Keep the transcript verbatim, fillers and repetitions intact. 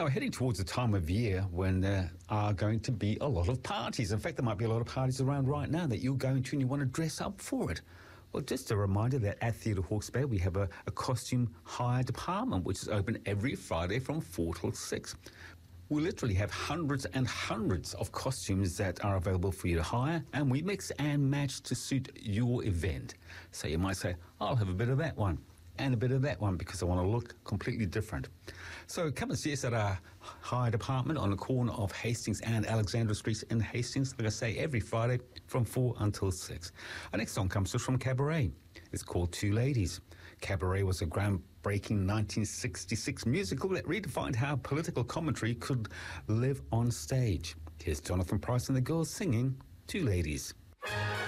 Now, we're heading towards a time of year when there are going to be a lot of parties. In fact, there might be a lot of parties around right now that you're going to and you want to dress up for it. Well, just a reminder that at Theatre Hawke's Bay, we have a, a costume hire department, which is open every Friday from four till six. We literally have hundreds and hundreds of costumes that are available for you to hire, and we mix and match to suit your event. So you might say, I'll have a bit of that one and a bit of that one because I want to look completely different. So come and see us at our hire department on the corner of Hastings and Alexandra Streets in Hastings, like I say, every Friday from four until six. Our next song comes to us from Cabaret. It's called Two Ladies. Cabaret was a groundbreaking nineteen sixty-six musical that redefined how political commentary could live on stage. Here's Jonathan Pryce and the girls singing Two Ladies.